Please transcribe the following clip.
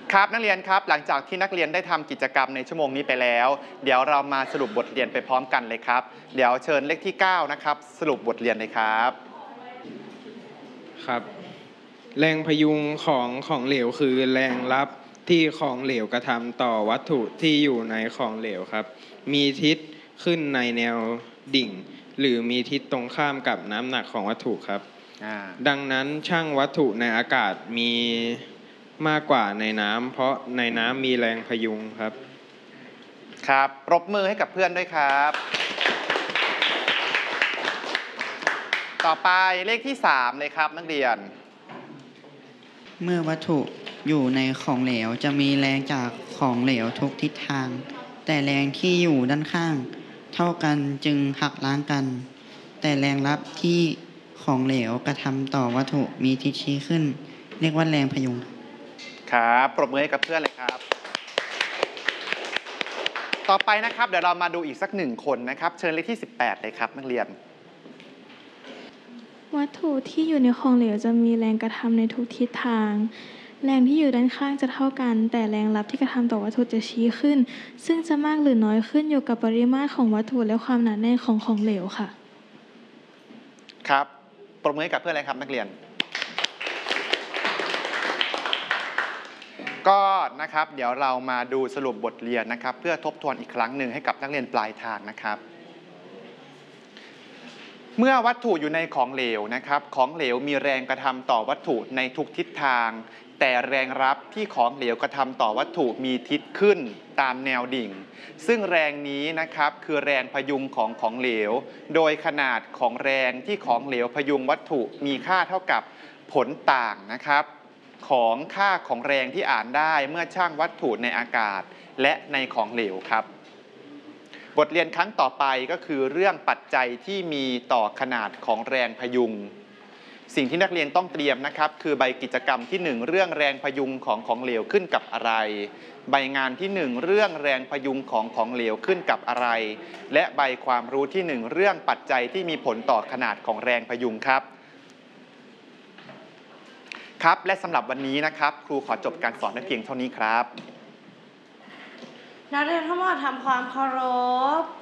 ครับนักเรียนครับหลังจากที่นักเรียนได้ทำกิจกรรมในชั่วโมงนี้ไปแล้วเดี๋ยวเรามาสรุปบทเรียนไปพร้อมกันเลยครับเดี๋ยวเชิญเลขที่9นะครับสรุปบทเรียนเลยครับครับแรงพยุงของเหลวคือแรงรับที่ของเหลวกระทำต่อวัตถุที่อยู่ในของเหลวครับมีทิศขึ้นในแนวดิ่งหรือมีทิศตรงข้ามกับน้ำหนักของวัตถุครับดังนั้นช่างวัตถุในอากาศมีมากกว่าในน้ำเพราะในน้ำมีแรงพยุงครับครับปรบมือให้กับเพื่อนด้วยครับต่อไปเลขที่3เลยครับนักเรียนเมื่อวัตถุอยู่ในของเหลวจะมีแรงจากของเหลวทุกทิศทางแต่แรงที่อยู่ด้านข้างเท่ากันจึงหักล้างกันแต่แรงรับที่ของเหลวกระทำต่อวัตถุมีทิศชี้ขึ้นเรียกว่าแรงพยุงครับปรบมือให้กับเพื่อนเลยครับต่อไปนะครับเดี๋ยวเรามาดูอีกสัก1คนนะครับเชิญเลขที่18เลยครับนักเรียนวัตถุที่อยู่ในของเหลวจะมีแรงกระทำในทุกทิศทางแรงที่อยู่ด้านข้างจะเท่ากันแต่แรงรับที่กระทำต่อวัตถุจะชี้ขึ้นซึ่งจะมากหรือน้อยขึ้นอยู่กับปริมาตรของวัตถุและความหนาแน่นของเหลวค่ะครับปรบมือให้กับเพื่อนเลยครับนักเรียนก็นะครับเดี๋ยวเรามาดูสรุปบทเรียนนะครับเพื่อทบทวนอีกครั้งหนึ่งให้กับนักเรียนปลายทางนะครับเมื่อวัตถุอยู่ในของเหลวนะครับของเหลวมีแรงกระทำต่อวัตถุในทุกทิศทางแต่แรงรับที่ของเหลวกระทำต่อวัตถุมีทิศขึ้นตามแนวดิ่งซึ่งแรงนี้นะครับคือแรงพยุงของเหลวโดยขนาดของแรงที่ของเหลวพยุงวัตถุมีค่าเท่ากับผลต่างนะครับของค่าของแรงที่อ่านได้เมื่อชั่งวัตถุในอากาศและในของเหลวครับบทเรียนครั้งต่อไปก็คือเรื่องปัจจัยที่มีต่อขนาดของแรงพยุงสิ่งที่นักเรียนต้องเตรียมนะครับคือใบกิจกรรมที่1เรื่องแรงพยุงของเหลวขึ้นกับอะไรใบงานที่1เรื่องแรงพยุงของเหลวขึ้นกับอะไรและใบความรู้ที่1เรื่องปัจจัยที่มีผลต่อขนาดของแรงพยุงครับครับและสำหรับวันนี้นะครับครูขอจบการสอนได้เพียงเท่านี้ครับนักเรียนทั้งหมดทำความเคารพ